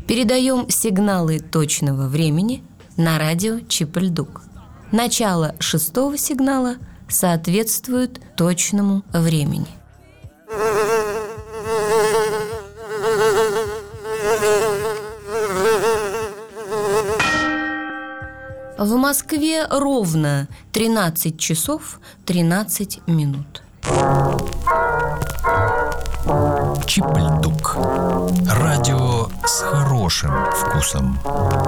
Передаем сигналы точного времени на радио Чип-Ль-Дук. Начало 6-го сигнала соответствует точному времени. В Москве ровно 13 часов 13 минут. Чип-Ль-Дук. Радио с хорошим вкусом.